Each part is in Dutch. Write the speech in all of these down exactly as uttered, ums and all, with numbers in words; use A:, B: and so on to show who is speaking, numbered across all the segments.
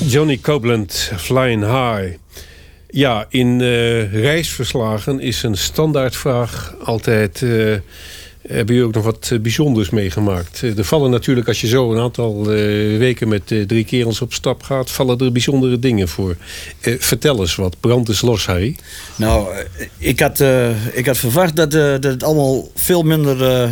A: Johnny Copeland, Flying High. Ja, in uh, reisverslagen is een standaardvraag altijd... Uh, hebben jullie ook nog wat bijzonders meegemaakt? Er vallen natuurlijk, als je zo een aantal uh, weken met uh, drie kerels op stap gaat... vallen er bijzondere dingen voor. Uh, vertel eens wat. Brand is los, Harry.
B: Nou, ik had, uh, ik had verwacht dat, uh, dat het allemaal veel minder uh,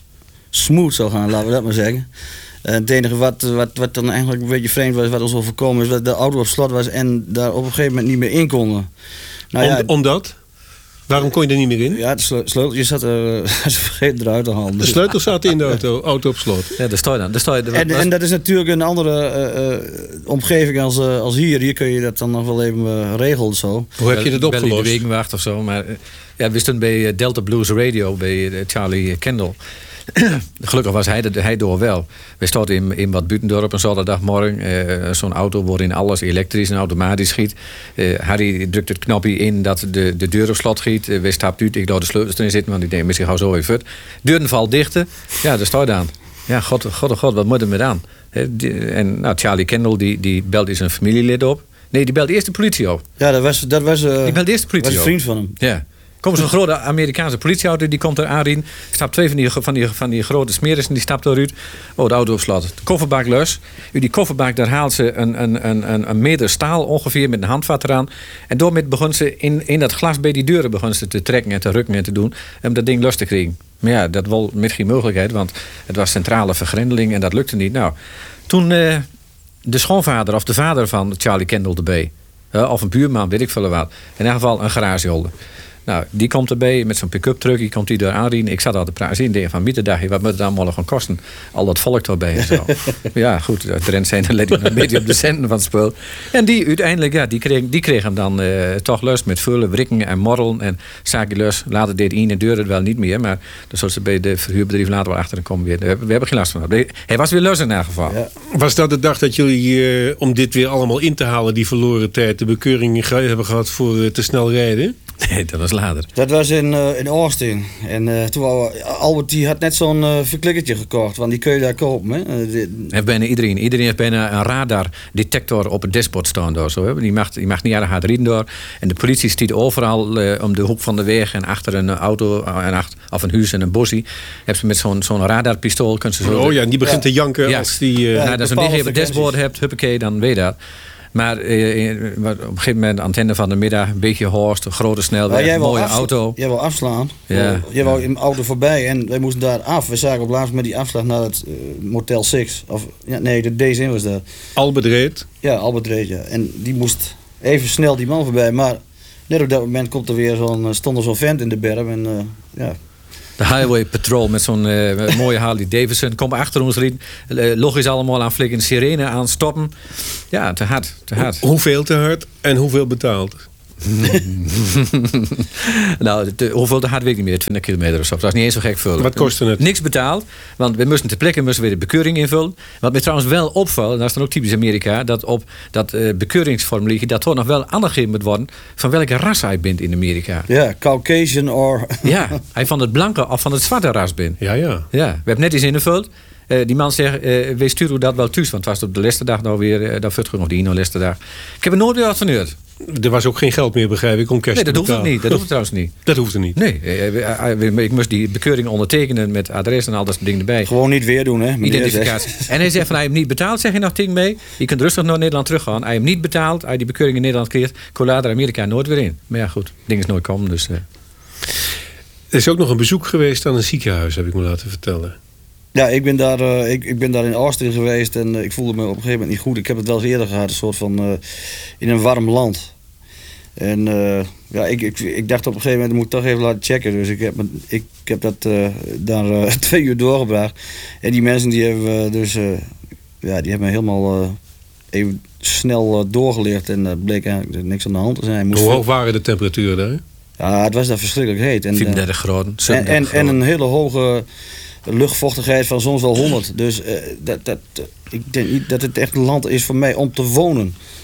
B: smooth zou gaan, laten we dat maar zeggen. Uh, het enige wat, wat, wat dan eigenlijk een beetje vreemd was, wat ons overkomen is... dat de auto op slot was en daar op een gegeven moment niet meer in konden. Nou,
A: Om,
B: ja,
A: omdat? Waarom kon je er niet meer in?
B: Ja, de sleuteltjes zat er, ze vergeten eruit te halen.
A: De sleutels zaten in de auto, auto op slot.
C: Ja, daar sta je dan. Daar sta je,
B: en, was... en dat is natuurlijk een andere uh, omgeving als, uh, als hier. Hier kun je dat dan nog wel even uh, regelen. Zo.
A: Hoe heb je dat opgelost?
C: Bel de wegenwacht of zo. Maar, uh, ja, we stonden bij Delta Blues Radio, bij uh, Charlie Kendall. Gelukkig was hij, de, hij door wel. We stonden in, in Bad Buitendorp een zaterdagmorgen. Uh, Zo'n auto waarin alles elektrisch en automatisch giet. Uh, Harry drukt het knopje in dat de, de deur op slot giet. Uh, we stapt uit, ik laat de sleutels erin zitten, want ik denk, misschien hou zo even uit. Deuren valt dichter. Ja, daar staat aan. Ja, god, god, god, wat moet er met aan? He, die, en nou, Charlie Kendall, die, die belt zijn familielid op. Nee, die belt eerst de politie op.
B: Ja, dat was, dat was, uh,
C: die belt eerst de politie
B: was een vriend van hem.
C: Ja. Komt zo'n grote Amerikaanse politieauto, die komt er aanrijden. Stapt twee van die, van die, van die grote smeris en die stapt eruit. Oh, de auto op slot. De kofferbak los. U die kofferbak, daar haalt ze een, een, een, een meter staal ongeveer met een handvat eraan. En doormee begon ze in, in dat glas bij die deuren begon ze te trekken en te rukken en te doen. Om dat ding los te krijgen. Maar ja, dat was met geen mogelijkheid, want het was centrale vergrendeling en dat lukte niet. Nou, toen uh, de schoonvader of de vader van Charlie Kendall erbij. Uh, of een buurman, weet ik veel wat. In ieder geval een garageholder. Nou, die komt erbij met zo'n pick-up truck, die komt die daar aanrijden. Ik zat al te praten in denk van middag, wat moet het allemaal gaan kosten? Al dat volk erbij en zo. Ja, goed, de rent zijn dan let ik een beetje op de centen van het spul. En die uiteindelijk, ja, die kreeg, die kreeg hem dan uh, toch lust met vullen, wrikken en morrelen en zaken lus. Later deed hij in de deur het wel niet meer, maar dan zullen ze bij de verhuurbedrijf later wel achter en komen weer. We hebben, we hebben geen last van. Hij was weer los in ieder geval. Ja.
A: Was dat de dag dat jullie, uh, om dit weer allemaal in te halen, die verloren tijd, de bekeuring hebben gehad voor uh, te snel rijden?
C: Nee, dat was later.
B: Dat was in, uh, in Austin. En uh, toen wou, Albert die had net zo'n uh, verklikkertje gekocht. Want die kun je daar kopen. Hè? Uh, die...
C: Heeft bijna iedereen. Iedereen heeft bijna een radardetector op het dashboard staan. Door, zo, die, mag, die mag niet aan de hard rijden door. En de politie stiet overal uh, om de hoek van de weg. En achter een auto en achter, of een huis en een bossie. Hebben ze met zo'n, zo'n radarpistool. Ze zo
A: oh ja, en die begint ja. te janken
C: ja.
A: als die... Uh...
C: Ja, nou, als je een ding op het dashboard hebt, huppakee, dan weet je dat. Maar eh, op een gegeven moment, de antenne van de middag, een beetje horst, een grote snelweg, een mooie
B: afsla-
C: auto.
B: Jij wou afslaan.
C: Ja,
B: jij wou in de auto voorbij en wij moesten daar af. We zagen op laatst met die afslag naar het uh, Motel zes. Of, ja, nee, de D zin was daar.
A: Albert reed.
B: Ja, Albert reed, ja. En die moest even snel die man voorbij. Maar net op dat moment komt er weer zo'n, stond er zo'n vent in de berm. En uh, ja...
C: De Highway Patrol met zo'n uh, mooie Harley Davidson. Komt achter ons rijden. Uh, logisch allemaal aan flikken. Sirene aan stoppen. Ja, te hard. Te hard.
A: Ho- hoeveel te hard en hoeveel betaald?
C: nou, de, hoeveel te hard weet ik niet meer. twintig kilometer of zo. Dat was niet eens zo gek veel.
A: Wat kostte het?
C: Niks betaald. Want we moesten ter plekke moesten we de bekeuring invullen. Wat mij trouwens wel opvalt, en dat is dan ook typisch Amerika, dat op dat uh, bekeuringsformulier dat toch nog wel aangegeven moet worden van welke ras hij bent in Amerika.
B: Ja, Caucasian or...
C: ja, hij van het blanke of van het zwarte ras bent.
A: Ja, ja.
C: Ja, we hebben net iets ingevuld. Uh, die man zegt, uh, we sturen dat wel thuis. Want het was op de laatste dag nou weer, uh, dat vult nog die ino laatste dag. Ik heb er nooit weer wat van gehoord.
A: Er was ook geen geld meer, begrijp ik, om cash
C: nee,
A: te
C: dat
A: betalen.
C: hoeft het niet. Dat hoeft het trouwens niet.
A: Dat hoeft er niet.
C: Nee, uh, ik moest die bekeuring ondertekenen met adres en al dat soort dingen erbij.
B: Gewoon niet weer doen, hè?
C: Identificatie. En hij zegt van, hij heeft niet betaald, zeg je nog ding mee. Je kunt rustig naar Nederland teruggaan. Hij heeft niet betaald, hij die bekeuring in Nederland kreeg. Kon later Amerika nooit weer in. Maar ja, goed, ding is nooit komen, dus... Uh.
A: Er is ook nog een bezoek geweest aan een ziekenhuis, heb ik me laten vertellen.
B: Ja, ik ben daar, uh, ik, ik ben daar in Austin geweest en uh, ik voelde me op een gegeven moment niet goed. Ik heb het wel eens eerder gehad, een soort van uh, in een warm land. En uh, ja, ik, ik, ik dacht op een gegeven moment, moet ik toch even laten checken. Dus ik heb, ik, ik heb dat uh, daar uh, twee uur doorgebracht. En die mensen die hebben uh, dus, uh, ja, die hebben me helemaal uh, even snel uh, doorgeleerd. En dat uh, bleek eigenlijk niks aan de hand te zijn.
A: Moest Hoe hoog waren de temperaturen daar?
B: Ja, het was daar verschrikkelijk heet. En,
C: vierendertig graden,
B: en, en, en een hele hoge luchtvochtigheid van soms wel honderd. Dus uh, dat, dat, ik denk niet dat het echt een land is voor mij om te wonen.